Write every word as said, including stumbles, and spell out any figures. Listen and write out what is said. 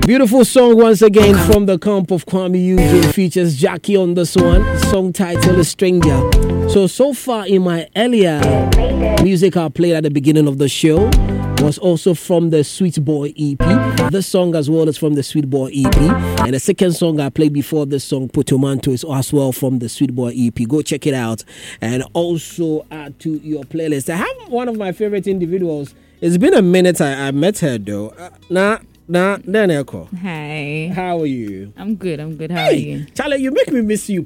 Beautiful song once again from the camp of Kwame Eugene, features Jackie on this one. Song title is Stranger. So, so far in my earlier music I played at the beginning of the show was also from the Sweet Boy E P. This song as well is from the Sweet Boy E P. And the second song I played before this song, Potomanto, is as well from the Sweet Boy E P. Go check it out and also add to your playlist. I have one of my favorite individuals. It's been a minute I, I met her though. Uh, nah. Nah, Daniel. Hi. How are you? I'm good. I'm good. How hey, are you? Charlie, you make me miss you.